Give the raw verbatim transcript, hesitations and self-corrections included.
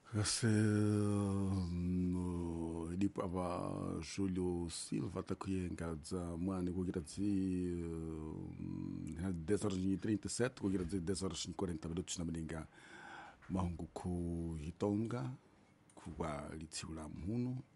Esse no ele para Júlio Silva tá kuyenga za mwana kugira zi dez horas e trinta e sete kugira zi dez horas e quarenta minutos na mninga mahungu ku hitonga kuwa litiula mhunu